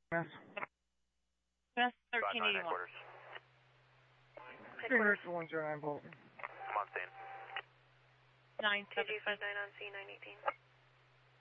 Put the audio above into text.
Mass. Mass 5-9 1381. headquarters. Headquarters 109 Bolton. I'm on scene. 917. TG 59 on C918.